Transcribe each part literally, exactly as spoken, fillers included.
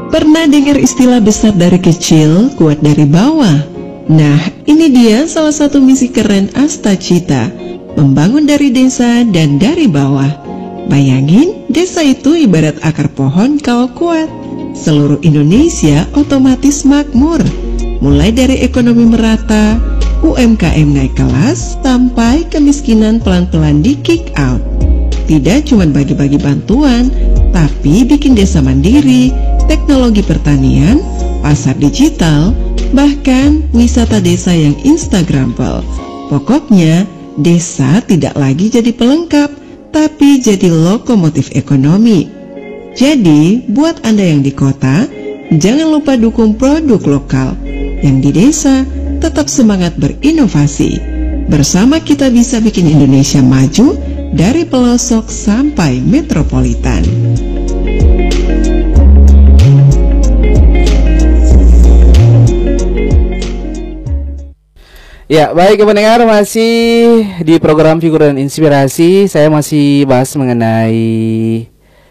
Pernah dengar istilah besar dari kecil, kuat dari bawah? Nah, ini dia salah satu misi keren Astacita, membangun dari desa dan dari bawah. Bayangin, desa itu ibarat akar pohon kalau kuat. Seluruh Indonesia otomatis makmur. Mulai dari ekonomi merata, U M K M naik kelas, sampai kemiskinan pelan-pelan di kick out. Tidak cuma bagi-bagi bantuan, tapi bikin desa mandiri, teknologi pertanian, pasar digital, bahkan wisata desa yang instagramable. Pokoknya, desa tidak lagi jadi pelengkap, tapi jadi lokomotif ekonomi. Jadi, buat Anda yang di kota, jangan lupa dukung produk lokal. Yang di desa, tetap semangat berinovasi. Bersama kita bisa bikin Indonesia maju dari pelosok sampai metropolitan. Ya, baik pendengar, masih di program Figur dan Inspirasi. Saya masih bahas mengenai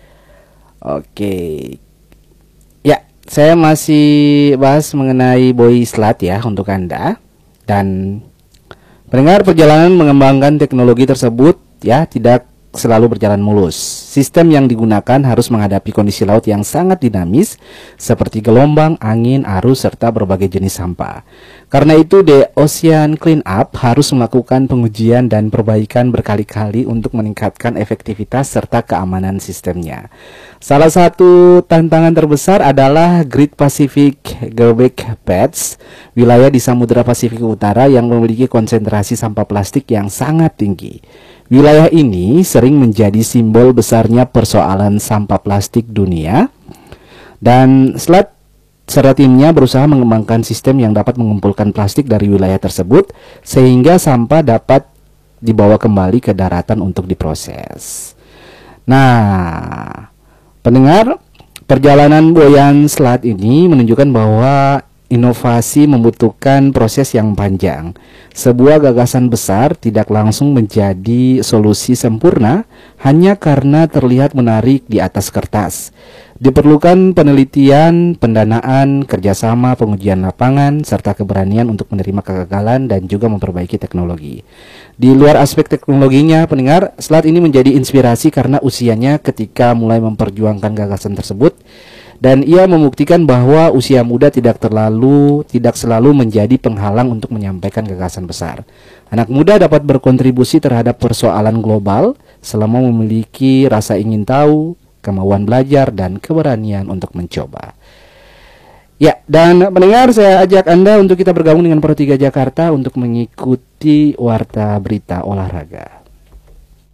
Oke Ya, saya masih bahas mengenai Boy Slat ya untuk Anda. Dan pendengar, perjalanan mengembangkan teknologi tersebut ya tidak selalu berjalan mulus. Sistem yang digunakan harus menghadapi kondisi laut yang sangat dinamis seperti gelombang, angin, arus, serta berbagai jenis sampah. Karena itu, The Ocean Cleanup harus melakukan pengujian dan perbaikan berkali-kali untuk meningkatkan efektivitas serta keamanan sistemnya. Salah satu tantangan terbesar adalah Great Pacific Garbage Patch, wilayah di Samudra Pasifik Utara yang memiliki konsentrasi sampah plastik yang sangat tinggi. Wilayah ini sering menjadi simbol besarnya persoalan sampah plastik dunia, dan Slat serta timnya berusaha mengembangkan sistem yang dapat mengumpulkan plastik dari wilayah tersebut sehingga sampah dapat dibawa kembali ke daratan untuk diproses. Nah, pendengar, perjalanan Boyan Slat ini menunjukkan bahwa inovasi membutuhkan proses yang panjang. Sebuah gagasan besar tidak langsung menjadi solusi sempurna hanya karena terlihat menarik di atas kertas. Diperlukan penelitian, pendanaan, kerjasama, pengujian lapangan, serta keberanian untuk menerima kegagalan dan juga memperbaiki teknologi. Di luar aspek teknologinya, pendengar, Slat ini menjadi inspirasi karena usianya ketika mulai memperjuangkan gagasan tersebut. Dan ia membuktikan bahwa usia muda tidak terlalu tidak selalu menjadi penghalang untuk menyampaikan gagasan besar. Anak muda dapat berkontribusi terhadap persoalan global selama memiliki rasa ingin tahu, kemauan belajar, dan keberanian untuk mencoba. Ya, dan pendengar, saya ajak Anda untuk kita bergabung dengan Pro tiga Jakarta untuk mengikuti Warta Berita Olahraga.